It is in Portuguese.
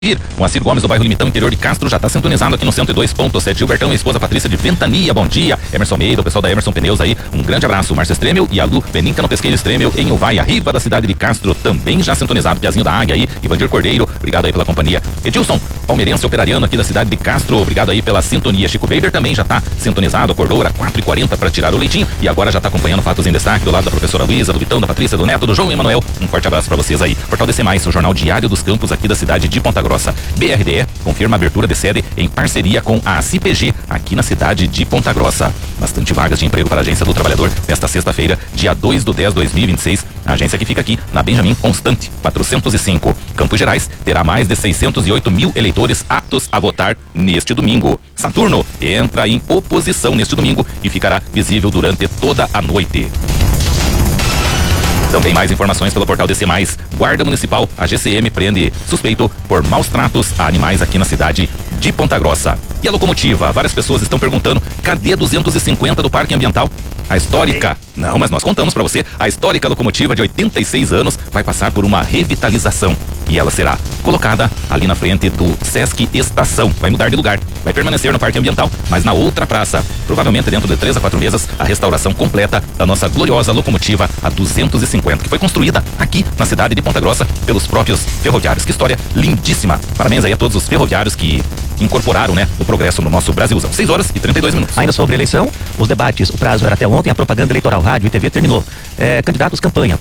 Moacir Gomes do bairro Limitão, interior de Castro, já está sintonizado aqui no 102.7. Gilbertão e a esposa Patrícia de Ventania, bom dia. Emerson Meida, o pessoal da Emerson Pneus aí, um grande abraço. Márcia Stremel e a Lu Beninca no Pesqueiro Stremel em Uvaia, riba da cidade de Castro, também já sintonizado. Piazinho da Águia aí, Ivandir Cordeiro, obrigado aí pela companhia. Edilson, palmeirense operariano aqui da cidade de Castro, obrigado aí pela sintonia. Chico Weber também já está sintonizado, acordou às 4h40 para tirar o leitinho e agora já está acompanhando Fatos em Destaque do lado da professora Luísa, do Vitão, da Patrícia, do Neto, do João Emanuel. Um forte abraço para vocês aí. Portal DC+, o jornal diário dos campos aqui da cidade de Ponta Grossa. BRDE confirma a abertura de sede em parceria com a CIPG aqui na cidade de Ponta Grossa. Bastante vagas de emprego para a Agência do Trabalhador nesta sexta-feira, dia 2/10/2026. A agência que fica aqui na Benjamin Constante, 405. Campos Gerais terá mais de 608 mil eleitores aptos a votar neste domingo. Saturno entra em oposição neste domingo e ficará visível durante toda a noite. Também mais informações pelo portal DC+. Guarda Municipal, a GCM prende suspeito por maus tratos a animais aqui na cidade de Ponta Grossa. E a locomotiva? Várias pessoas estão perguntando, cadê 250 do Parque Ambiental? A histórica, não, mas nós contamos para você, a histórica locomotiva de 86 anos vai passar por uma revitalização e ela será colocada ali na frente do Sesc Estação. Vai mudar de lugar, vai permanecer no Parque Ambiental, mas na outra praça. Provavelmente dentro de 3 a 4 meses, a restauração completa da nossa gloriosa locomotiva a 250, que foi construída aqui na cidade de Ponta Grossa pelos próprios ferroviários. Que história lindíssima. Parabéns aí a todos os ferroviários que incorporaram, né, o progresso no nosso Brasilzão. 6h32. Ainda sobre eleição, os debates, o prazo era até ontem, a propaganda eleitoral, rádio e TV terminou. Candidatos campanha.